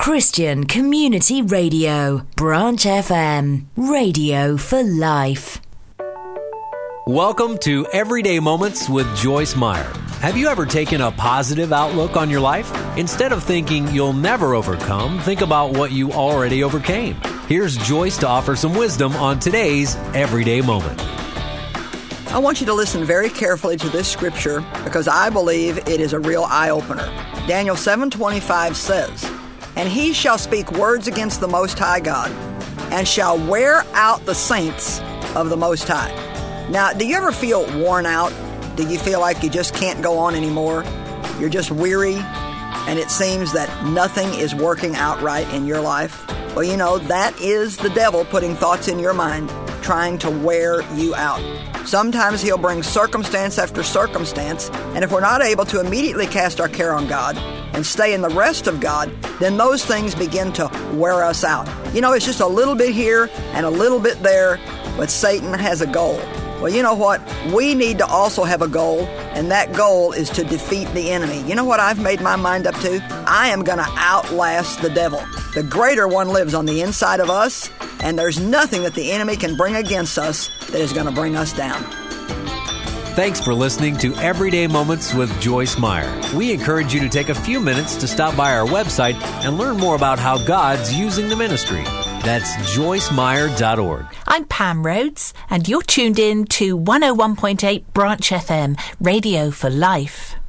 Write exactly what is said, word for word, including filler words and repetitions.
Christian Community Radio, Branch F M, radio for life. Welcome to Everyday Moments with Joyce Meyer. Have you ever taken a positive outlook on your life? Instead of thinking you'll never overcome, think about what you already overcame. Here's Joyce to offer some wisdom on today's Everyday Moment. I want you to listen very carefully to this scripture because I believe it is a real eye-opener. Daniel seven twenty-five says, "And he shall speak words against the Most High God, and shall wear out the saints of the Most High." Now, do you ever feel worn out? Do you feel like you just can't go on anymore? You're just weary, and it seems that nothing is working out right in your life? Well, you know, that is the devil putting thoughts in your mind, trying to wear you out. Sometimes he'll bring circumstance after circumstance, and if we're not able to immediately cast our care on God and stay in the rest of God, then those things begin to wear us out. You know, it's just a little bit here and a little bit there, but Satan has a goal. Well, you know what? We need to also have a goal, and that goal is to defeat the enemy. You know what I've made my mind up to? I am going to outlast the devil. The greater one lives on the inside of us, and there's nothing that the enemy can bring against us that is going to bring us down. Thanks for listening to Everyday Moments with Joyce Meyer. We encourage you to take a few minutes to stop by our website and learn more about how God's using the ministry. That's joyce meyer dot org. I'm Pam Rhodes, and you're tuned in to one oh one point eight Branch F M, Radio for Life.